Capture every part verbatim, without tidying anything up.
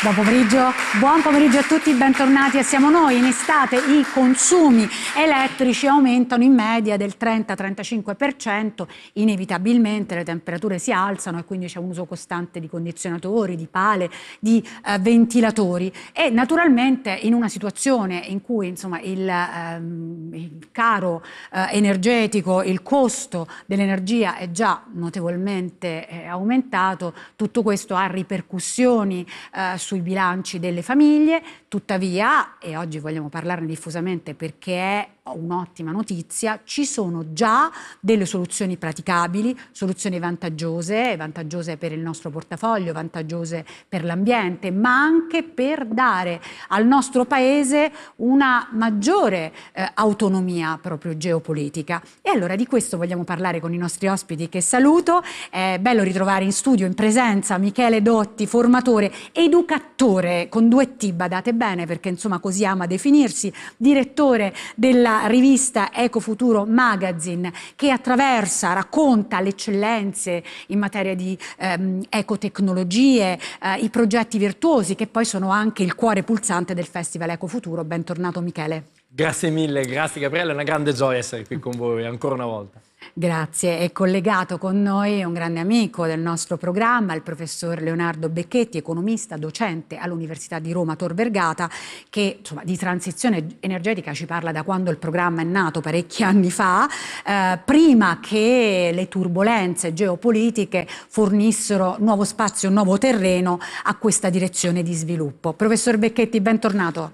Buon pomeriggio, buon pomeriggio a tutti, bentornati e siamo noi. In estate i consumi elettrici aumentano in media del trenta trentacinque per cento, inevitabilmente le temperature si alzano e quindi c'è un uso costante di condizionatori, di pale, di eh, ventilatori e naturalmente in una situazione in cui insomma, il, ehm, il caro eh, energetico, il costo dell'energia è già notevolmente eh, aumentato, tutto questo ha ripercussioni eh, sui bilanci delle famiglie. Tuttavia, e oggi vogliamo parlarne diffusamente perché è un'ottima notizia, ci sono già delle soluzioni praticabili, soluzioni vantaggiose, vantaggiose per il nostro portafoglio, vantaggiose per l'ambiente, ma anche per dare al nostro Paese una maggiore eh, autonomia proprio geopolitica. E allora di questo vogliamo parlare con i nostri ospiti che saluto. È bello ritrovare in studio, in presenza, Michele Dotti, formatore, educatore con due T, badate bene perché insomma così ama definirsi, direttore della rivista Ecofuturo Magazine, che attraversa, racconta le eccellenze in materia di ehm, ecotecnologie, eh, i progetti virtuosi che poi sono anche il cuore pulsante del Festival Ecofuturo. Bentornato Michele. Grazie mille, grazie Gabriele, è una grande gioia essere qui con voi ancora una volta. Grazie, è collegato con noi un grande amico del nostro programma, il professor Leonardo Becchetti, economista, docente all'Università di Roma Tor Vergata, che insomma, di transizione energetica ci parla da quando il programma è nato, parecchi anni fa, eh, prima che le turbulenze geopolitiche fornissero nuovo spazio, nuovo terreno a questa direzione di sviluppo. Professor Becchetti, bentornato.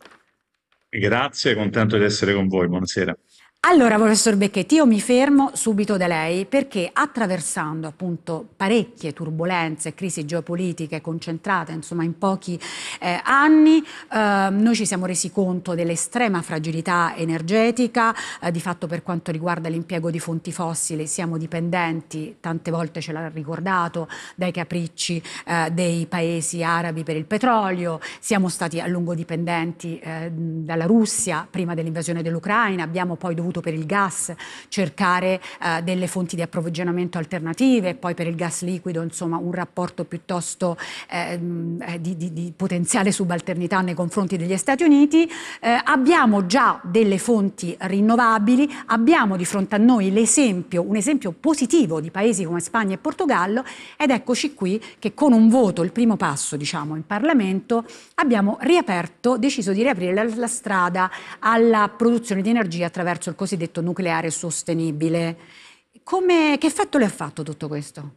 Grazie, contento di essere con voi, buonasera. Allora, professor Becchetti, io mi fermo subito da lei perché attraversando appunto parecchie turbulenze e crisi geopolitiche concentrate insomma in pochi eh, anni, eh, noi ci siamo resi conto dell'estrema fragilità energetica, eh, di fatto per quanto riguarda l'impiego di fonti fossili siamo dipendenti, tante volte ce l'ha ricordato, dai capricci eh, dei paesi arabi per il petrolio, siamo stati a lungo dipendenti eh, dalla Russia prima dell'invasione dell'Ucraina, abbiamo poi dovuto per il gas cercare eh, delle fonti di approvvigionamento alternative, poi per il gas liquido insomma un rapporto piuttosto eh, di, di, di potenziale subalternità nei confronti degli Stati Uniti. Eh, abbiamo già delle fonti rinnovabili, abbiamo di fronte a noi l'esempio, un esempio positivo di paesi come Spagna e Portogallo ed eccoci qui che con un voto, il primo passo diciamo in Parlamento, abbiamo riaperto, deciso di riaprire la, la strada alla produzione di energia attraverso il cosiddetto nucleare sostenibile. Come, che effetto le ha fatto tutto questo?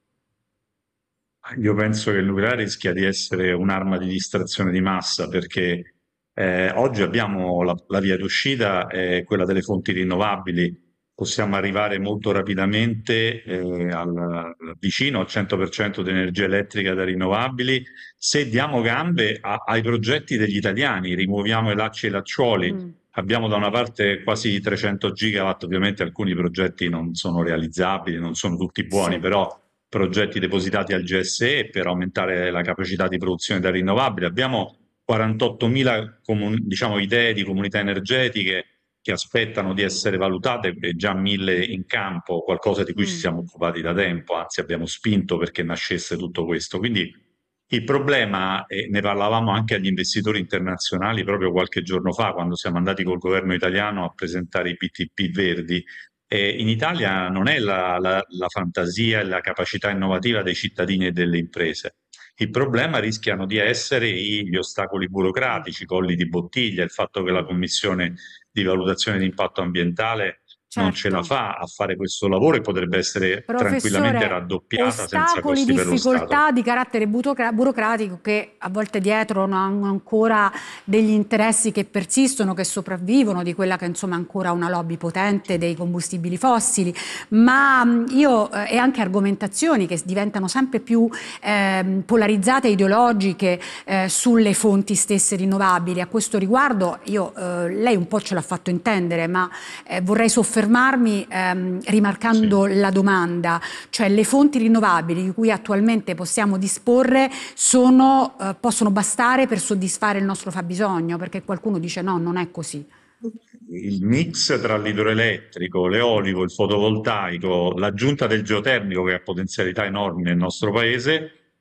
Io penso che il nucleare rischia di essere un'arma di distrazione di massa perché eh, oggi abbiamo la, la via d'uscita, è quella delle fonti rinnovabili, possiamo arrivare molto rapidamente eh, al, vicino al cento per cento di energia elettrica da rinnovabili se diamo gambe a, ai progetti degli italiani, rimuoviamo i lacci e i lacciuoli. Mm. Abbiamo da una parte quasi trecento gigawatt, ovviamente alcuni progetti non sono realizzabili, non sono tutti buoni, sì. Però progetti depositati al G S E per aumentare la capacità di produzione da rinnovabili. Abbiamo quarantottomila diciamo, idee di comunità energetiche che aspettano di essere valutate e già mille in campo, qualcosa di cui mm. ci siamo occupati da tempo, anzi abbiamo spinto perché nascesse tutto questo. Quindi il problema, e ne parlavamo anche agli investitori internazionali proprio qualche giorno fa, quando siamo andati col governo italiano a presentare i P T P verdi, eh, in Italia non è la, la, la fantasia e la capacità innovativa dei cittadini e delle imprese. Il problema rischiano di essere gli ostacoli burocratici, i colli di bottiglia, il fatto che la Commissione di valutazione di impatto ambientale Certo. non ce la fa a fare questo lavoro e potrebbe essere Professore, tranquillamente raddoppiata senza costi per lo Stato. Difficoltà di carattere burocratico che a volte dietro hanno ancora degli interessi che persistono, che sopravvivono, di quella che insomma è ancora una lobby potente dei combustibili fossili, ma io e anche argomentazioni che diventano sempre più eh, polarizzate e ideologiche eh, sulle fonti stesse rinnovabili. A questo riguardo io, eh, lei un po' ce l'ha fatto intendere, ma eh, vorrei soffermarmi Fermarmi ehm, rimarcando sì. la domanda, cioè le fonti rinnovabili di cui attualmente possiamo disporre sono, eh, possono bastare per soddisfare il nostro fabbisogno, perché qualcuno dice no, non è così. Il mix tra l'idroelettrico, l'eolico, il fotovoltaico, l'aggiunta del geotermico che ha potenzialità enormi nel nostro paese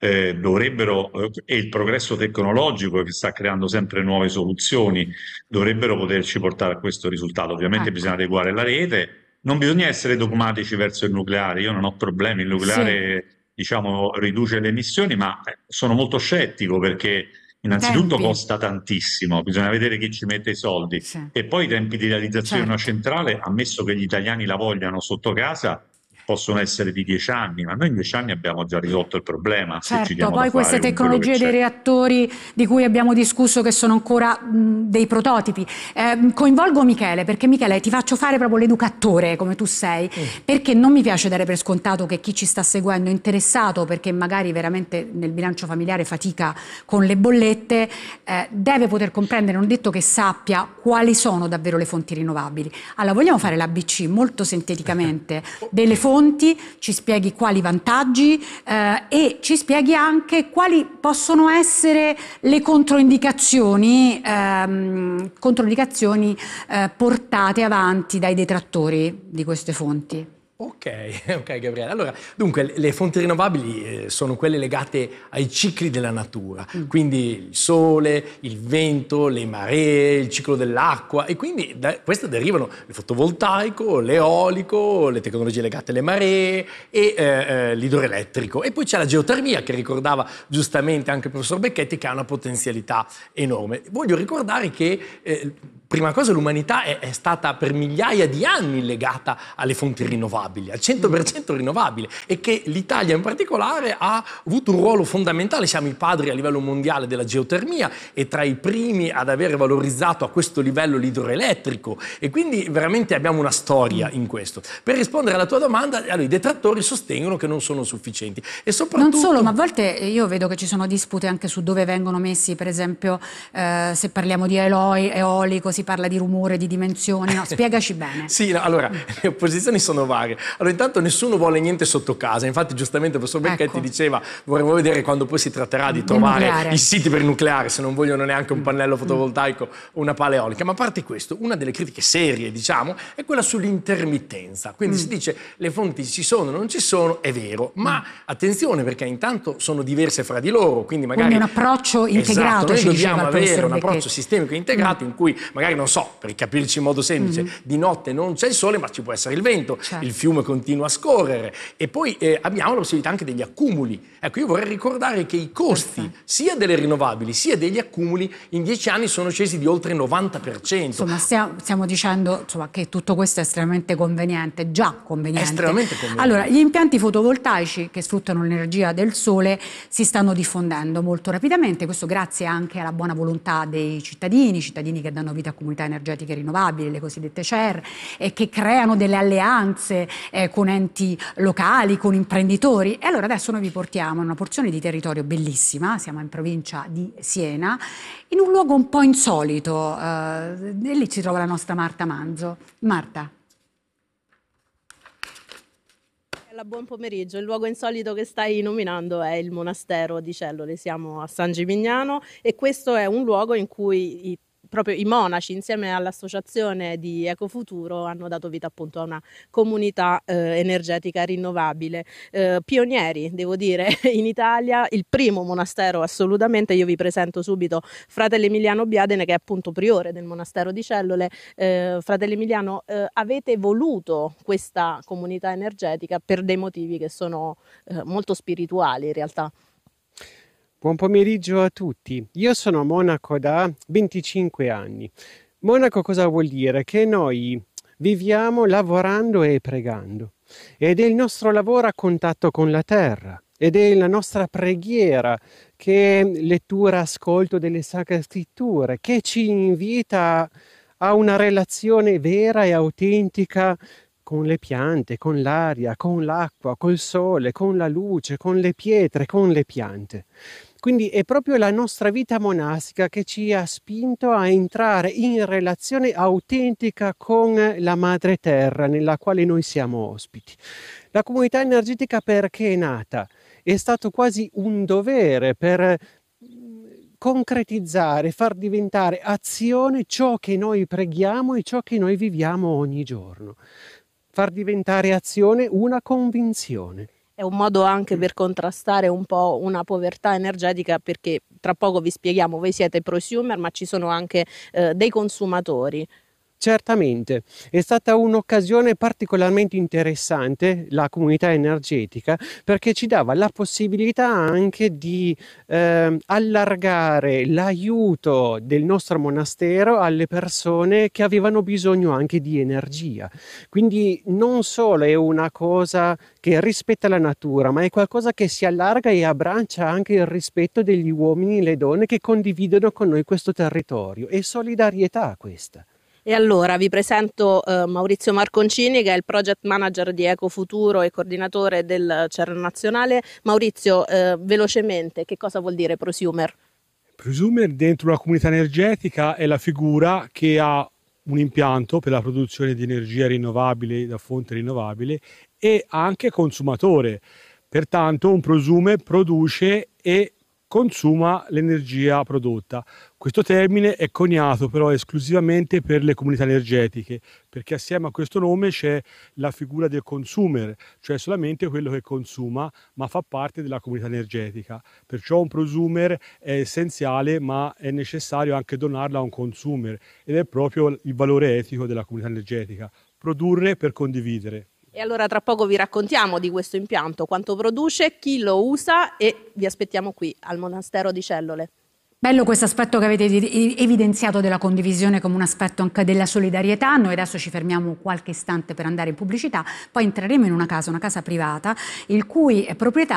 eh, dovrebbero, eh, e il progresso tecnologico che sta creando sempre nuove soluzioni, dovrebbero poterci portare a questo risultato. Ovviamente Ecco, bisogna adeguare la rete, non bisogna essere dogmatici verso il nucleare, io non ho problemi, il sì, nucleare diciamo riduce le emissioni, ma eh, sono molto scettico perché i innanzitutto tempi, costa tantissimo, bisogna vedere chi ci mette i soldi sì, e poi i tempi di realizzazione di una certo. centrale, ammesso che gli italiani la vogliano sotto casa, possono essere di dieci anni, ma noi in dieci anni abbiamo già risolto il problema se ci Certo, diamo da poi queste fare con quello che tecnologie dei c'è. reattori di cui abbiamo discusso che sono ancora mh, dei prototipi. Eh, coinvolgo Michele, perché Michele ti faccio fare proprio l'educatore come tu sei, Mm. perché non mi piace dare per scontato che chi ci sta seguendo è interessato, perché magari veramente nel bilancio familiare fatica con le bollette, eh, deve poter comprendere, non detto che sappia quali sono davvero le fonti rinnovabili. Allora, vogliamo fare l'A B C molto sinteticamente delle fonti, ci spieghi quali vantaggi eh, e ci spieghi anche quali possono essere le controindicazioni, ehm, controindicazioni eh, portate avanti dai detrattori di queste fonti. Ok, ok Gabriele. Allora, dunque, le- le fonti rinnovabili eh, sono quelle legate ai cicli della natura, Mm. quindi il sole, il vento, le maree, il ciclo dell'acqua e quindi da questo derivano il fotovoltaico, l'eolico, le tecnologie legate alle maree e eh, eh, l'idroelettrico. E poi c'è la geotermia che ricordava giustamente anche il professor Becchetti che ha una potenzialità enorme. Voglio ricordare che eh, prima cosa l'umanità è, è stata per migliaia di anni legata alle fonti rinnovabili, al cento per cento rinnovabile e che l'Italia in particolare ha avuto un ruolo fondamentale, siamo i padri a livello mondiale della geotermia e tra i primi ad aver valorizzato a questo livello l'idroelettrico e quindi veramente abbiamo una storia in questo. Per rispondere alla tua domanda, allora, i detrattori sostengono che non sono sufficienti e soprattutto... Non solo, ma a volte io vedo che ci sono dispute anche su dove vengono messi, per esempio, eh, se parliamo di eloi, eolico, si parla di rumore, di dimensioni. No, spiegaci bene. Sì, no, allora, le opposizioni sono varie. Allora, intanto nessuno vuole niente sotto casa. Infatti, giustamente, il professor Becchetti Ecco. diceva, vorremmo vedere quando poi si tratterà di Del trovare nucleare. i siti per il nucleare, se non vogliono neanche un pannello fotovoltaico o una pala eolica. Ma a parte questo, una delle critiche serie, diciamo, è quella sull'intermittenza. Quindi Mm. si dice, le fonti ci sono, non ci sono, è vero. Ma attenzione, perché intanto sono diverse fra di loro, quindi magari... Quindi un approccio integrato, Esatto, noi ci diceva dobbiamo il avere professor un approccio Becchetti. sistemico integrato in cui magari, non so, per capirci in modo semplice, Mm. di notte non c'è il sole ma ci può essere il vento, Certo. il fiume continua a scorrere e poi eh, abbiamo la possibilità anche degli accumuli. Ecco, io vorrei ricordare che i costi Perfetto. sia delle rinnovabili sia degli accumuli in dieci anni sono scesi di oltre il novanta per cento. Insomma, stiamo, stiamo dicendo insomma, che tutto questo è estremamente conveniente, già conveniente. È estremamente conveniente. Allora, gli impianti fotovoltaici che sfruttano l'energia del sole si stanno diffondendo molto rapidamente, questo grazie anche alla buona volontà dei cittadini, cittadini che danno vita a comunità energetiche rinnovabili, le cosiddette C E R, e che creano delle alleanze eh, con enti locali, con imprenditori. E allora adesso noi vi portiamo in una porzione di territorio bellissima, siamo in provincia di Siena, in un luogo un po' insolito, eh, e lì si trova la nostra Marta Manzo. Marta. Buon pomeriggio, il luogo insolito che stai nominando è il monastero di Cellole, siamo a San Gimignano e questo è un luogo in cui i proprio i monaci insieme all'associazione di Ecofuturo hanno dato vita appunto a una comunità eh, energetica rinnovabile. Eh, pionieri, devo dire, in Italia, il primo monastero assolutamente, io vi presento subito fratello Emiliano Biadene che è appunto priore del monastero di Cellole. Eh, fratello Emiliano, eh, avete voluto questa comunità energetica per dei motivi che sono eh, molto spirituali in realtà. Buon pomeriggio a tutti. Io sono monaco da venticinque anni. Monaco cosa vuol dire? Che noi viviamo lavorando e pregando. Ed è il nostro lavoro a contatto con la terra. Ed è la nostra preghiera, che è lettura, ascolto delle Sacre Scritture, che ci invita a una relazione vera e autentica con le piante, con l'aria, con l'acqua, col sole, con la luce, con le pietre, con le piante. Quindi è proprio la nostra vita monastica che ci ha spinto a entrare in relazione autentica con la madre terra nella quale noi siamo ospiti. La comunità energetica perché è nata? È stato quasi un dovere per concretizzare, far diventare azione ciò che noi preghiamo e ciò che noi viviamo ogni giorno. Far diventare azione una convinzione. È un modo anche per contrastare un po' una povertà energetica, perché tra poco vi spieghiamo, voi siete prosumer, ma ci sono anche eh, dei consumatori. Certamente, è stata un'occasione particolarmente interessante la comunità energetica, perché ci dava la possibilità anche di eh, allargare l'aiuto del nostro monastero alle persone che avevano bisogno anche di energia. Quindi non solo è una cosa che rispetta la natura, ma è qualcosa che si allarga e abbraccia anche il rispetto degli uomini e le donne che condividono con noi questo territorio. È solidarietà questa. E allora vi presento eh, Maurizio Marconcini, che è il project manager di Ecofuturo e coordinatore del C E R nazionale. Maurizio, eh, velocemente, che cosa vuol dire prosumer? Prosumer dentro una comunità energetica è la figura che ha un impianto per la produzione di energia rinnovabile da fonte rinnovabile e anche consumatore. Pertanto un prosumer produce e consuma l'energia prodotta. Questo termine è coniato però esclusivamente per le comunità energetiche, perché assieme a questo nome c'è la figura del consumer, cioè solamente quello che consuma ma fa parte della comunità energetica. Perciò un prosumer è essenziale, ma è necessario anche donarla a un consumer, ed è proprio il valore etico della comunità energetica: produrre per condividere. E allora tra poco vi raccontiamo di questo impianto, quanto produce, chi lo usa, e vi aspettiamo qui al Monastero di Cellole. Bello questo aspetto che avete evidenziato della condivisione come un aspetto anche della solidarietà. Noi adesso ci fermiamo qualche istante per andare in pubblicità, poi entreremo in una casa, una casa privata, il cui proprietario